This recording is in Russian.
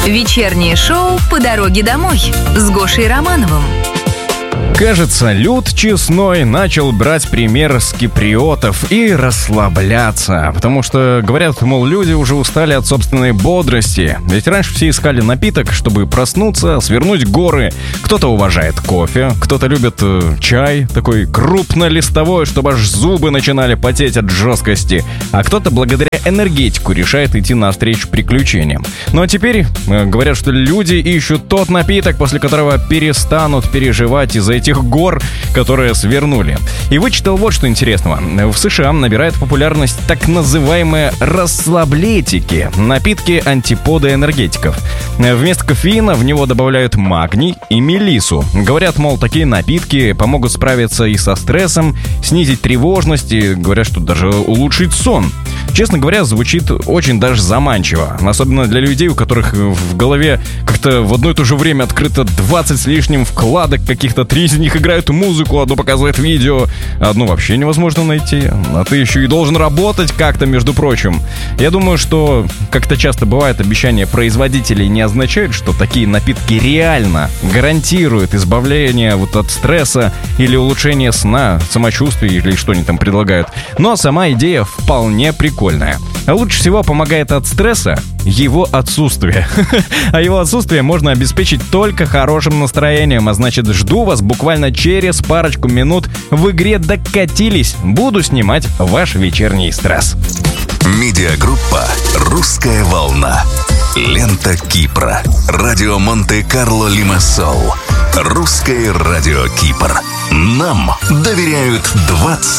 Вечернее шоу «По дороге домой» с Гошей Романовым. Кажется, люд честной начал брать пример с киприотов и расслабляться. Потому что, говорят, мол, люди уже устали от собственной бодрости. Ведь раньше все искали напиток, чтобы проснуться, свернуть горы. Кто-то уважает кофе, кто-то любит чай, такой крупнолистовой, чтобы аж зубы начинали потеть от жесткости. А кто-то благодаря энергетику решает идти навстречу приключениям. Ну а теперь говорят, что люди ищут тот напиток, после которого перестанут переживать из-за этих гор, которые свернули. И вычитал вот что интересного. В США набирают популярность так называемые расслаблетики, напитки-антиподы энергетиков. Вместо кофеина в него добавляют магний и мелиссу. Говорят, мол, такие напитки помогут справиться и со стрессом, снизить тревожность и, говорят, что даже улучшить сон. Честно говоря, звучит очень даже заманчиво. Особенно для людей, у которых в голове как-то в одно и то же время открыто 20 с лишним вкладок, каких-то 3 из них играют музыку, одно показывает видео, одну вообще невозможно найти. А ты еще и должен работать как-то, между прочим. Я думаю, что как-то часто бывает, обещания производителей не означают, что такие напитки реально гарантируют избавление вот от стресса или улучшение сна, самочувствия или что они там предлагают. Но сама идея вполне прикольная. А лучше всего помогает от стресса его отсутствие. А его отсутствие можно обеспечить только хорошим настроением. А значит, жду вас буквально через парочку минут в игре «Докатились». Буду снимать ваш вечерний стресс. Медиагруппа «Русская волна». Лента Кипра. Радио Монте-Карло Лимассол. Русское радио Кипр. Нам доверяют 20